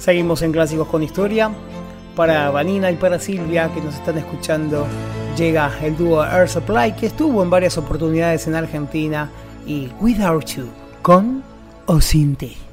Seguimos en Clásicos con Historia. Para Vanina y para Silvia, que nos están escuchando, llega el dúo Air Supply, que estuvo en varias oportunidades en Argentina, y Without You, con o sin ti.